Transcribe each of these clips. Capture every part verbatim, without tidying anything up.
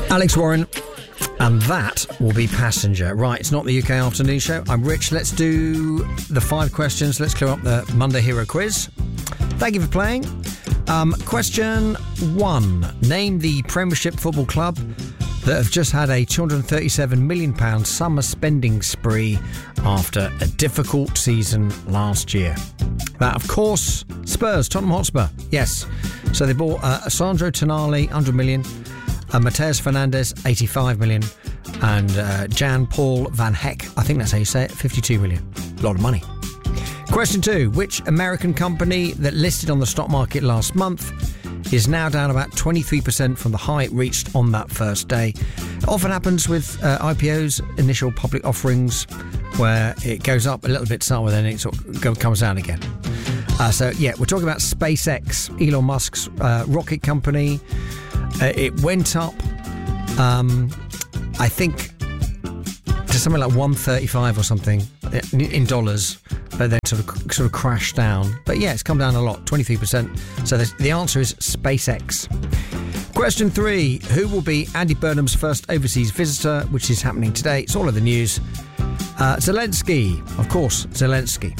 Alex Warren, and that will be Passenger. Right, it's not the U K Afternoon Show. I'm Rich. Let's do the five questions. Let's clear up the Monday Hero Quiz. Thank you for playing. Um, question one. Name the Premiership Football Club that have just had a two hundred thirty-seven million pounds summer spending spree after a difficult season last year. That, of course, Spurs, Tottenham Hotspur. Yes. So they bought uh, Sandro Tonali, one hundred million, uh, Mateus Fernandes, eighty-five million, and uh, Jan Paul Van Heck, I think that's how you say it, fifty-two million. A lot of money. Question two. Which American company that listed on the stock market last month is now down about twenty-three percent from the high it reached on that first day? It often happens with uh, I P Os, initial public offerings, where it goes up a little bit to start with and it sort of go, comes down again. Uh, so, yeah, we're talking about SpaceX, Elon Musk's uh, rocket company. Uh, it went up, um, I think, to something like one thirty-five or something in dollars, but then sort of sort of crashed down. But yeah, it's come down a lot, twenty-three percent. So the answer is SpaceX. Question three. Who will be Andy Burnham's first overseas visitor, which is happening today? It's all of the news. Uh, Zelensky, of course, Zelensky.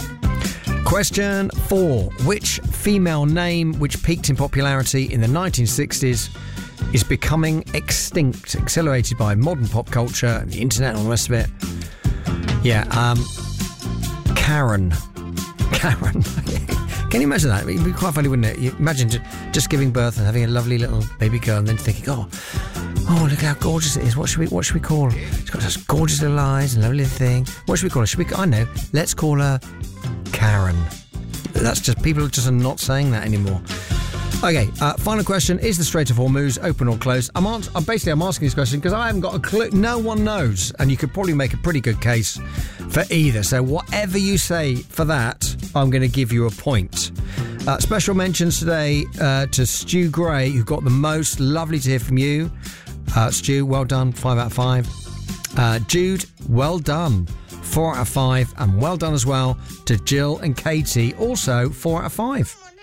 Question four. Which female name, which peaked in popularity in the nineteen sixties, is becoming extinct, accelerated by modern pop culture and the internet and all the rest of it? Yeah, um, Karen. Karen. Can you imagine that? It'd be quite funny, wouldn't it? You imagine just giving birth and having a lovely little baby girl and then thinking, oh, oh, look how gorgeous it is. What should we what should we call her? She's got such gorgeous little eyes and lovely little thing. What should we call her? Should we? I know. Let's call her Karen. That's just, people are just not saying that anymore. Okay, uh, final question. Is the Strait of Hormuz open or closed? I'm, ans- I'm basically I'm asking this question because I haven't got a clue. No one knows, and you could probably make a pretty good case for either. So whatever you say for that, I'm going to give you a point. Uh, special mentions today uh, to Stu Gray, who got the most. Lovely to hear from you. Uh, Stu, well done. Five out of five. Uh, Jude, well done. Four out of five. And well done as well to Jill and Katie. Also, four out of five.